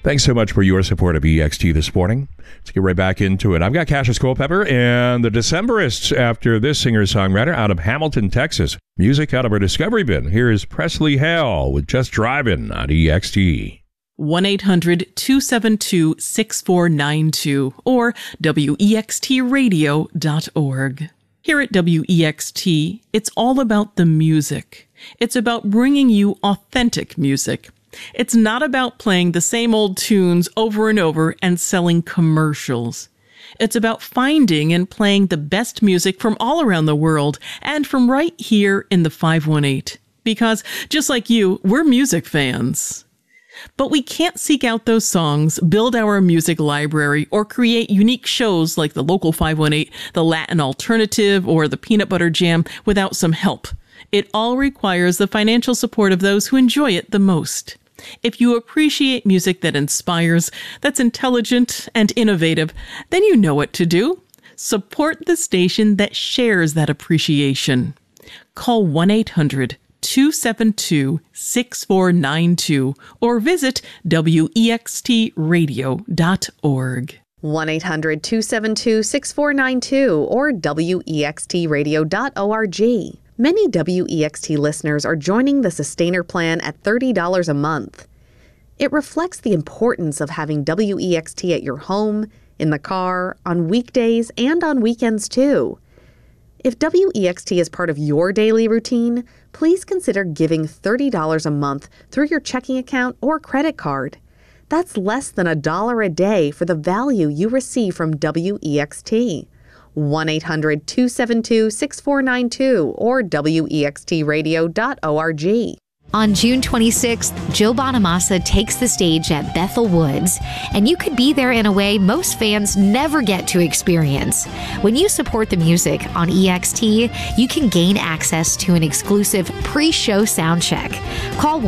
Thanks so much for your support of EXT this morning. Let's get right back into it. I've got Cassius Culpepper and the Decemberists after this singer-songwriter out of Hamilton, Texas. Music out of our Discovery Bin. Here is Presley Hale with Just Drivin' on EXT. 1-800-272-6492 or wextradio.org. Here at WEXT, it's all about the music. It's about bringing you authentic music. It's not about playing the same old tunes over and over and selling commercials. It's about finding and playing the best music from all around the world and from right here in the 518. Because, just like you, we're music fans. But we can't seek out those songs, build our music library, or create unique shows like the Local 518, the Latin Alternative, or the Peanut Butter Jam without some help. It all requires the financial support of those who enjoy it the most. If you appreciate music that inspires, that's intelligent and innovative, then you know what to do. Support the station that shares that appreciation. Call 1-800-272-6492 or visit wextradio.org. 1-800-272-6492 or wextradio.org. Many WEXT listeners are joining the Sustainer Plan at $30 a month. It reflects the importance of having WEXT at your home, in the car, on weekdays, and on weekends too. If WEXT is part of your daily routine, please consider giving $30 a month through your checking account or credit card. That's less than $1 a day for the value you receive from WEXT. 1-800-272-6492 or wextradio.org. On June 26th, Joe Bonamassa takes the stage at Bethel Woods, and you could be there in a way most fans never get to experience. When you support the music on EXT, you can gain access to an exclusive pre-show sound check. Call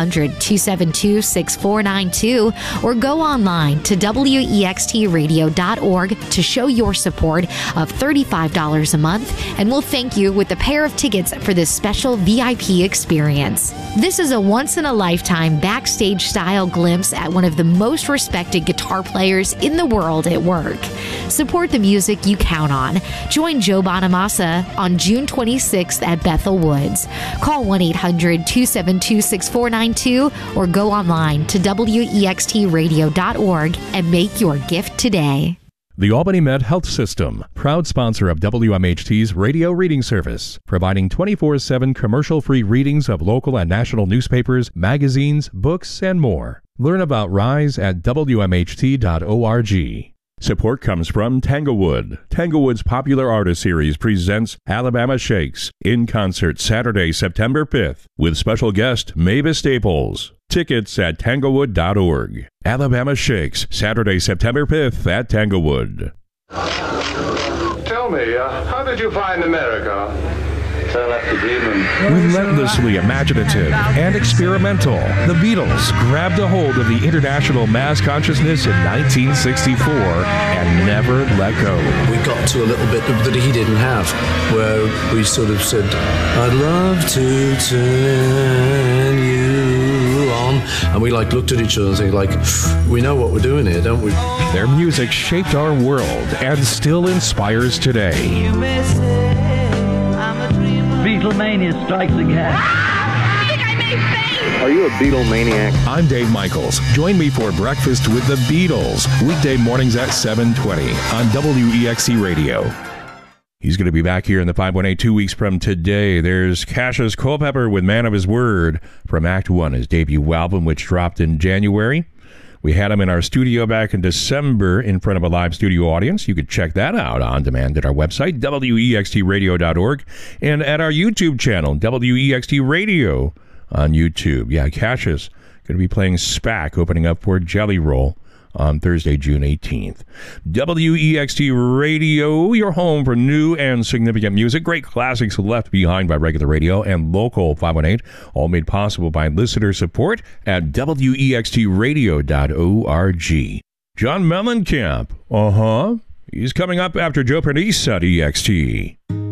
1-800-272-6492 or go online to wextradio.org to show your support of $35 a month, and we'll thank you with a pair of tickets for this special VIP experience. This is a once-in-a-lifetime backstage-style glimpse at one of the most respected guitar players in the world at work. Support the music you count on. Join Joe Bonamassa on June 26th at Bethel Woods. Call 1-800-272-6492 or go online to wextradio.org and make your gift today. The Albany Med Health System, proud sponsor of WMHT's radio reading service, providing 24/7 commercial-free readings of local and national newspapers, magazines, books, and more. Learn about RISE at WMHT.org. Support comes from Tanglewood. Tanglewood's popular artist series presents Alabama Shakes in concert Saturday, September 5th, with special guest Mavis Staples. Tickets at tanglewood.org. Alabama Shakes, Saturday, September 5th at Tanglewood. Tell me, how did you find America? Tell that to demon. Relentlessly imaginative and experimental, the Beatles grabbed a hold of the international mass consciousness in 1964 and never let go. We got to a little bit that he didn't have, where we sort of said, I'd love to turn you on. And we looked at each other and said, we know what we're doing here, don't we? Their music shaped our world and still inspires today. Beatlemania strikes again. I think I may faint. Are you a Beatle maniac? I'm Dave Michaels. Join me for Breakfast with the Beatles, weekday mornings at 7:20 on WEXT Radio. He's going to be back here in the 518 2 weeks from today. There's Cassius Culpepper with Man of His Word from Act One, his debut album, which dropped in January. We had him in our studio back in December in front of a live studio audience. You could check that out on demand at our website, wextradio.org, and at our YouTube channel, WEXT Radio on YouTube. Yeah, Cassius going to be playing SPAC, opening up for Jelly Roll on Thursday, June 18th. WEXT Radio, your home for new and significant music. Great classics left behind by regular radio and local 518, all made possible by listener support at wextradio.org. John Mellencamp, he's coming up after Joe Pernice at EXT.